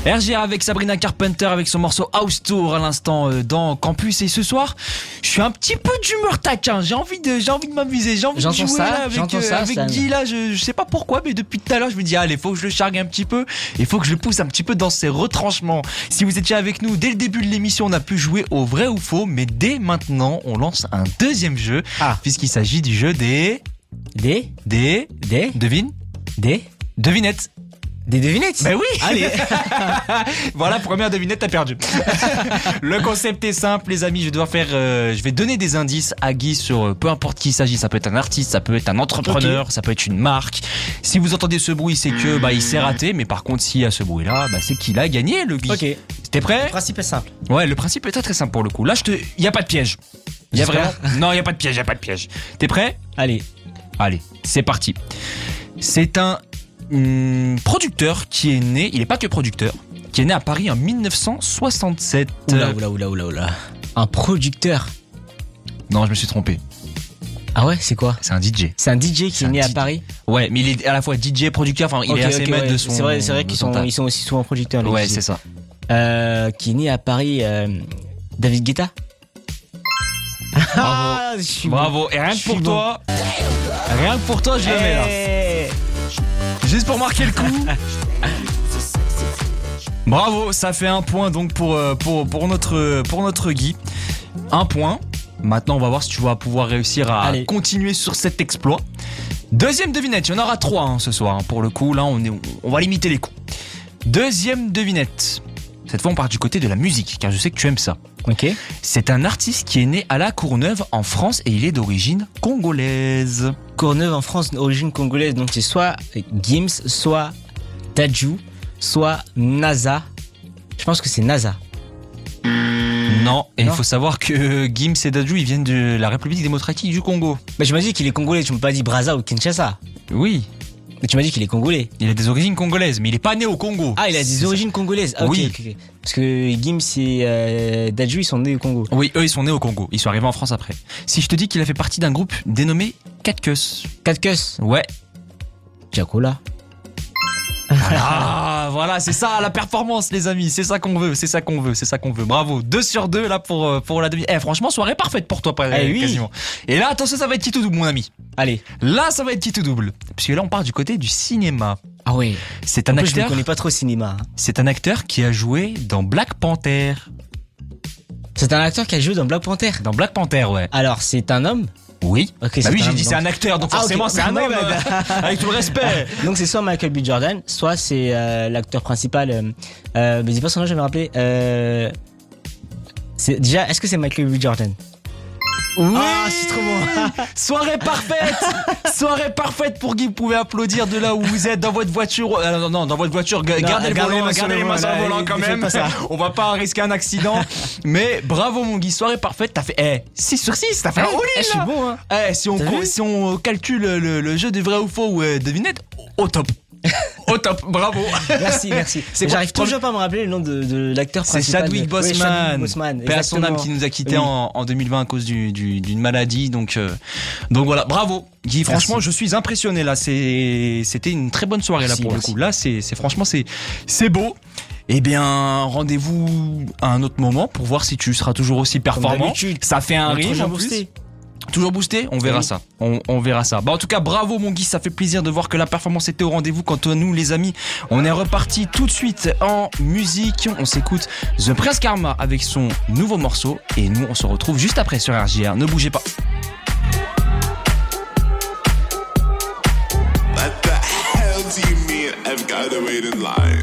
RGR avec Sabrina Carpenter avec son morceau House Tour à l'instant dans Campus. Et ce soir, je suis un petit peu d'humeur taquin. J'ai envie de m'amuser. J'ai envie de jouer là avec Guy là. Je sais pas pourquoi, mais depuis tout à l'heure, je me dis allez, faut que je le chargue un petit peu. Il faut que je le pousse un petit peu dans ses retranchements. Si vous étiez avec nous dès le début de l'émission, on a pu jouer au vrai ou faux. Mais dès maintenant, on lance un deuxième jeu. Puisqu'il s'agit du jeu des devinettes. Des devinettes? Ben oui. Allez. Voilà, première devinette, t'as perdu. Le concept est simple, les amis. Je vais donner des indices à Guy sur peu importe qui il s'agit. Ça peut être un artiste, ça peut être un entrepreneur, ça peut être une marque. Si vous entendez ce bruit, c'est que il s'est raté. Mais par contre, s'il y a ce bruit-là, c'est qu'il a gagné, le Guy. Ok. T'es prêt? Le principe est simple. Ouais, le principe est très très simple pour le coup. Là, y a pas de piège. Il y a vraiment. Non, il y a pas de piège. T'es prêt? Allez, c'est parti. C'est un producteur qui est né, il est pas que producteur, qui est né à Paris en 1967. Oula. Un producteur? Non, je me suis trompé. Ah ouais, c'est quoi? C'est un DJ. C'est un DJ qui est né à Paris? Ouais, mais il est à la fois DJ, producteur, enfin, il est assez maître de son. C'est vrai qu'ils sont aussi souvent producteurs. Les ouais, DJ. c'est ça. Qui est né à Paris, David Guetta? Bravo. Et rien que pour toi, je le mets là. Juste pour marquer le coup. Bravo, ça fait un point donc pour notre Guy. Un point. Maintenant, on va voir si tu vas pouvoir réussir à continuer sur cet exploit. Deuxième devinette, il y en aura 3 ce soir. Pour le coup, là, on va limiter les coups. Deuxième devinette. Cette fois, on part du côté de la musique, car je sais que tu aimes ça. Ok. C'est un artiste qui est né à La Courneuve en France et il est d'origine congolaise. Courneuve en France, d'origine congolaise. Donc c'est soit Gims, soit Dadju, soit NASA. Je pense que c'est NASA. Non, et il faut savoir que Gims et Dadju, ils viennent de la République démocratique du Congo. Bah, tu m'as dit qu'il est congolais, tu m'as pas dit Brazza ou Kinshasa. Oui. Mais tu m'as dit qu'il est congolais. Il a des origines congolaises, mais il est pas né au Congo. Ah, il a des origines congolaises. Ah, oui. Okay. Parce que Gims et Dadju, ils sont nés au Congo. Oui, eux, ils sont nés au Congo. Ils sont arrivés en France après. Si je te dis qu'il a fait partie d'un groupe dénommé 4 Cuss. 4 Cuss? Ouais. Jacola. Voilà, c'est ça la performance, les amis. C'est ça qu'on veut. Bravo. 2 sur 2 là pour la demi. Franchement, soirée parfaite pour toi, quasiment. Et là, attention, ça va être qui tout double, mon ami. Allez. Là, ça va être qui tout double. Puisque là, on part du côté du cinéma. Ah ouais. C'est un acteur. Je ne connais pas trop le cinéma. C'est un acteur qui a joué dans Black Panther. C'est un acteur qui a joué dans Black Panther. Dans Black Panther, ouais. Alors, c'est un homme? Oui. Okay, bah oui, j'ai dit c'est un acteur, donc forcément c'est un homme. Avec tout le respect. Donc c'est soit Michael B. Jordan, soit c'est l'acteur principal. Mais dis pas son nom, je vais me rappeler. Est-ce que c'est Michael B. Jordan? Oui. Ah, c'est trop bon. Soirée parfaite pour Guy. Vous pouvez applaudir de là où vous êtes dans votre voiture. Non, dans votre voiture. Gardez les mains sur le volant quand même. On va pas risquer un accident. Mais bravo mon Guy, soirée parfaite. T'as fait 6 sur 6. T'as fait un all-in. Je suis bon. Hein. Si on calcule le jeu de vrai ou faux ou devinette, au top. Au top, bravo. Merci. J'arrive toujours pas à me rappeler le nom de l'acteur principal. C'est Chadwick Boseman. Paix à son âme, qui nous a quittés en 2020 à cause d'une maladie. Donc voilà, bravo. Guy, franchement, je suis impressionné là. C'était une très bonne soirée là pour le coup. Là, franchement, c'est beau. Eh bien, rendez-vous à un autre moment pour voir si tu seras toujours aussi performant. Ça fait un rire en plus. Toujours boosté? On verra ça. On verra ça. En tout cas, bravo mon Guy, ça fait plaisir de voir que la performance était au rendez-vous. Quant à nous, les amis, on est reparti tout de suite en musique. On s'écoute The Prince Karma avec son nouveau morceau. Et nous, on se retrouve juste après sur RJR. Ne bougez pas. What the hell do you mean I've gotta wait in line?